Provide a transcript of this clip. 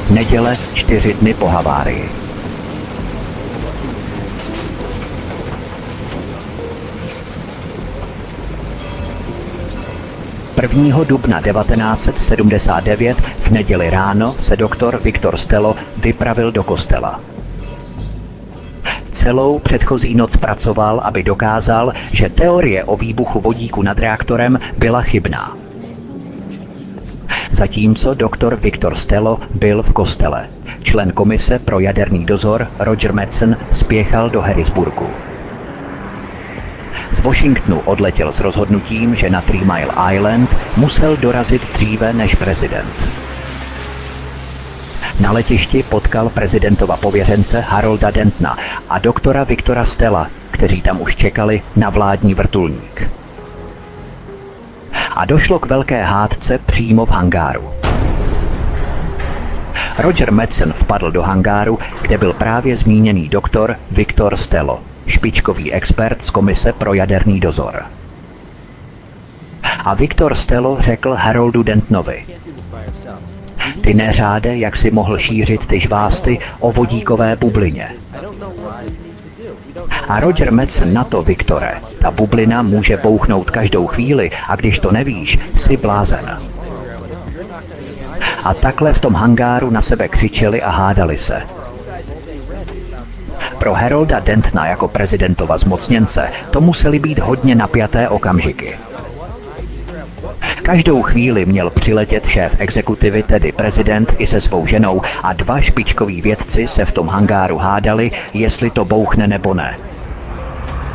Neděle 4 dny po havárii. Prvního dubna 1979 v neděli ráno se doktor Victor Stello vypravil do kostela. Celou předchozí noc pracoval, aby dokázal, že teorie o výbuchu vodíku nad reaktorem byla chybná. Zatímco doktor Victor Stello byl v kostele, člen komise pro jaderný dozor Roger Madsen spěchal do Harrisburgu. Z Washingtonu odletěl s rozhodnutím, že na Three Mile Island musel dorazit dříve než prezident. Na letišti potkal prezidentova pověřence Harolda Dentona a doktora Victora Stella, kteří tam už čekali na vládní vrtulník. A došlo k velké hádce přímo v hangáru. Roger Madsen vpadl do hangáru, kde byl právě zmíněný doktor Victor Stello, špičkový expert z komise pro jaderný dozor. A Victor Stello řekl Haroldu Dentonovi: ty neřáde, jak si mohl šířit ty žvásty o vodíkové bublině. A Roger Madsen na to: Viktore, ta bublina může bouchnout každou chvíli a když to nevíš, jsi blázen. A takhle v tom hangáru na sebe křičeli a hádali se. Pro Harolda Dentona jako prezidentova zmocněnce to musely být hodně napjaté okamžiky. Každou chvíli měl přiletět šéf exekutivy, tedy prezident, i se svou ženou a 2 špičkoví vědci se v tom hangáru hádali, jestli to bouchne nebo ne.